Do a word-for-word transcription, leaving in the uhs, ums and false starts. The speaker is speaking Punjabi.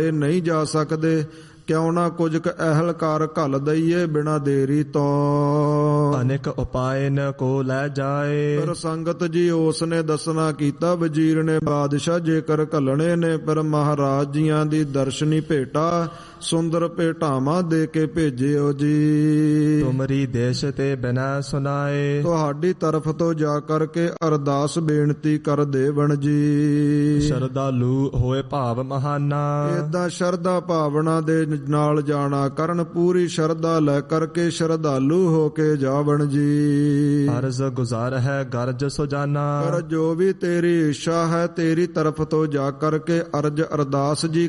ਨਹੀਂ ਜਾ ਸਕਦੇ, ਕਿਉਂ ਨਾ ਕੁਝ ਕ ਅਹਲਕਾਰ ਘੱਲ ਦਈਏ ਬਿਨਾ ਦੇਰੀ ਤੋਂ। ਅਨੇਕ ਉਪਾਏ ਨ ਕੋ ਲੈ ਜਾਏ, ਪਰ ਸੰਗਤ ਜੀ ਉਸ ਨੇ ਦੱਸਣਾ ਕੀਤਾ ਵਜ਼ੀਰ ਨੇ ਬਾਦਸ਼ਾਹ ਜੇਕਰ ਘੱਲਣੇ ਨੇ, ਪਰ ਮਹਾਰਾਜ ਜੀਆਂ ਦੀ ਦਰਸ਼ਨੀ ਭੇਟਾ ਸੁੰਦਰ ਭੇਟਾਵਾਂ ਦੇ ਕੇ ਭੇਜਿਓ ਜੀ। ਤੁਮਰੀ ਦੇਸ਼ ਤੇ ਬਿਨਾ ਸੁਨਾਏ, ਤੁਹਾਡੀ ਤਰਫ ਤੋਂ ਜਾ ਕਰਕੇ ਅਰਦਾਸ ਬੇਨਤੀ ਕਰ ਦੇਵਣ ਜੀ। ਸ਼ਰਧਾਲੂ ਹੋਏ ਭਾਵ ਮਹਾਨਾ, ਏਦਾਂ ਸ਼ਰਧਾ ਭਾਵਨਾ ਦੇ ਨਾਲ ਜਾਣਾ ਕਰਨ, ਪੂਰੀ ਸ਼ਰਧਾ ਲੈ ਕਰਕੇ ਸ਼ਰਧਾਲੂ ਹੋ ਕੇ ਜਾਵਣ ਜੀ। ਅਰਜ਼ ਗੁਜ਼ਾਰ ਹੈ ਗਰਜ ਸੁਜਾਨਾ, ਪਰ ਜੋ ਵੀ ਤੇਰੀ ਇੱਛਾ ਹੈ ਤੇਰੀ ਤਰਫ ਤੋਂ ਜਾ ਕਰਕੇ ਅਰਜ ਅਰਦਾਸ ਜੀ